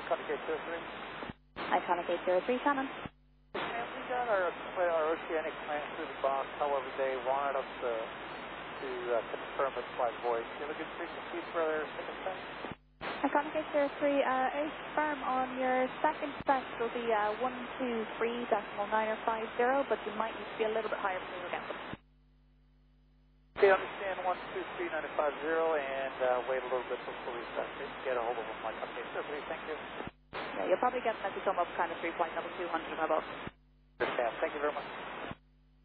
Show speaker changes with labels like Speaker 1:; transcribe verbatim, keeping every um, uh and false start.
Speaker 1: Iconic eight zero three.
Speaker 2: Iconic eight zero three, Shannon.
Speaker 1: And we got our, our oceanic plans through the box, however they wanted us to, to uh, confirm the flight voice. Do you have a good frequency for their second set?
Speaker 2: Iconic eight zero three, uh, Air firm on your second set will be uh, one two three decimal nine or five zero, but you might need to be a little bit higher before you get them.
Speaker 1: Okay, understand one two three nine five zero and uh, wait a little bit before we start to get a hold of them. Like, okay, sure, please, thank you.
Speaker 2: Yeah, you'll probably get them as you come up kind of three point two hundred above.
Speaker 1: Thank you very much.